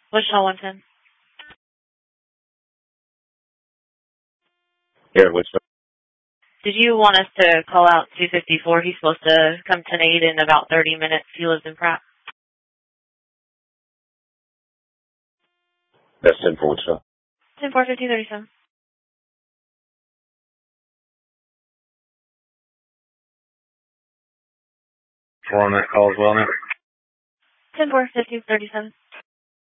Wichita 110. Here, Wichita. Did you want us to call out 254? He's supposed to come 10-8 in about 30 minutes. He lives in Pratt. That's 10 for Wichita. 10-4, 1537. We're on that call as well now. 10-4, 1537.